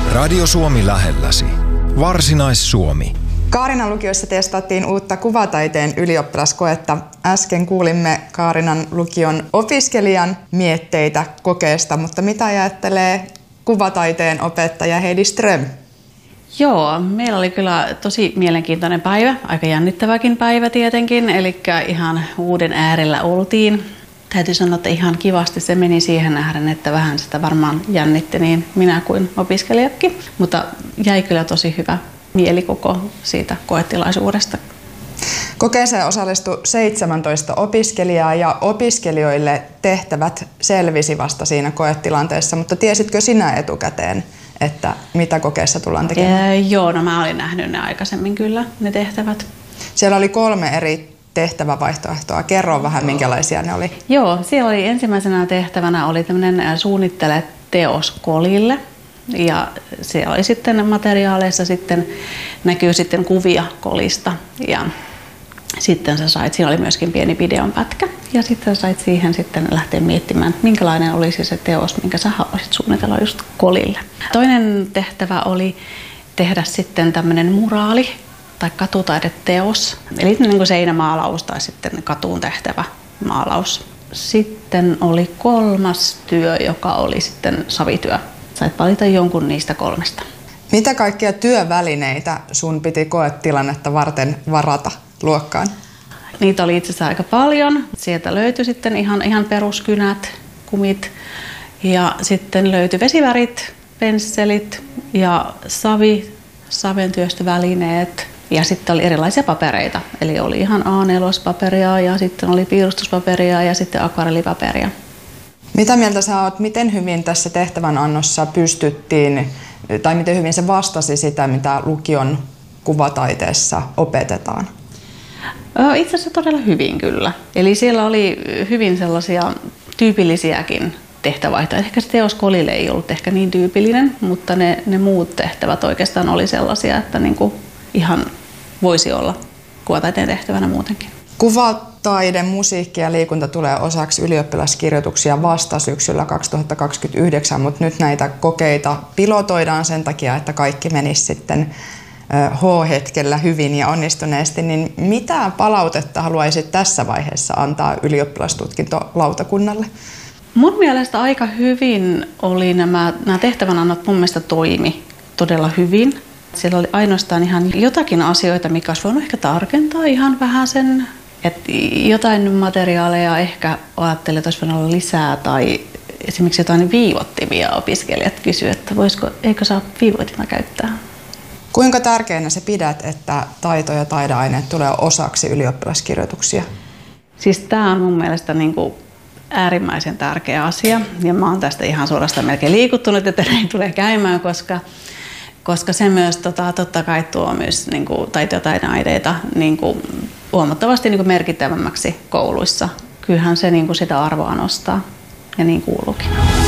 Radio Suomi lähelläsi. Varsinais-Suomi. Kaarinan lukiossa testattiin uutta kuvataiteen ylioppilaskoetta. Äsken kuulimme Kaarinan lukion opiskelijan mietteitä kokeesta, mutta mitä ajattelee kuvataiteen opettaja Heidi Ström? Joo, meillä oli kyllä tosi mielenkiintoinen päivä, aika jännittäväkin päivä tietenkin, eli ihan uuden äärellä oltiin. Täytyy sanoa, että ihan kivasti se meni siihen nähden, että vähän sitä varmaan jännitti niin minä kuin opiskelijatkin, mutta jäi kyllä tosi hyvä mielikoko siitä koetilaisuudesta. Kokeeseen osallistui 17 opiskelijaa ja opiskelijoille tehtävät selvisi vasta siinä koetilanteessa, mutta tiesitkö sinä etukäteen, että mitä kokeessa tullaan tekemään? Joo, no mä olin nähnyt ne aikaisemmin kyllä, ne tehtävät. Siellä oli 3 eri tehtävävaihtoehtoa. Kerro vähän, minkälaisia ne oli. Joo, siellä oli ensimmäisenä tehtävänä oli tämmöinen suunnittele teos kolille. Ja siellä oli sitten materiaaleissa näkyy sitten kuvia kolista. Ja sitten sä sait, siinä oli myöskin pieni videonpätkä. Ja sitten sä sait siihen sitten lähteä miettimään, minkälainen olisi se teos, minkä sä haluaisit suunnitella just kolille. Toinen tehtävä oli tehdä sitten tämmöinen muraali tai katutaideteos. Eli niin kuin seinämaalaus tai sitten katuun tehtävä maalaus. Sitten oli 3. työ, joka oli sitten savityö. Sait valita jonkun niistä 3. Mitä kaikkia työvälineitä sun piti koetilannetta varten varata luokkaan? Niitä oli itse asiassa aika paljon. Sieltä löytyi sitten ihan peruskynät, kumit ja sitten löytyi vesivärit, pensselit ja saventyöstövälineet. Ja sitten oli erilaisia papereita, eli oli ihan A4-paperia ja sitten oli piirustuspaperia ja sitten akvarellipaperia. Mitä mieltä sä oot, miten hyvin tässä tehtävänannossa pystyttiin, tai miten hyvin se vastasi sitä, mitä lukion kuvataiteessa opetetaan? Itse asiassa todella hyvin kyllä. Eli siellä oli hyvin sellaisia tyypillisiäkin tehtävaihtoehtoja. Ehkä se teos kolille ei ollut ehkä niin tyypillinen, mutta ne muut tehtävät oikeastaan oli sellaisia, että niinku ihan voisi olla kuvataiteen tehtävänä muutenkin. Kuvataide, musiikki ja liikunta tulee osaksi ylioppilaskirjoituksia vasta syksyllä 2029, mutta nyt näitä kokeita pilotoidaan sen takia, että kaikki menisi sitten H-hetkellä hyvin ja onnistuneesti. Niin mitä palautetta haluaisit tässä vaiheessa antaa ylioppilastutkintolautakunnalle? Mun mielestä aika hyvin oli nämä tehtävänannot, mun mielestä toimi todella hyvin. Siellä oli ainoastaan ihan jotakin asioita, mikä olisi voinut ehkä tarkentaa ihan vähän sen, että jotain materiaaleja ehkä ajattelin, että olisi voinut olla lisää tai esimerkiksi jotain viivottimia opiskelijat kysyivät, että eikö saa viivoitimia käyttää. Kuinka tärkeänä sä pidät, että taito- ja taideaineet tulee osaksi ylioppilaskirjoituksia? Siis tämä on mun mielestä äärimmäisen tärkeä asia ja mä oon tästä ihan suorastaan melkein liikuttunut, että näin tulee käymään, koska se myös totta kai tuo myös taito- ja taideaineita huomattavasti merkittävämmäksi kouluissa. Kyllähän se sitä arvoa nostaa ja niin kuuluukin.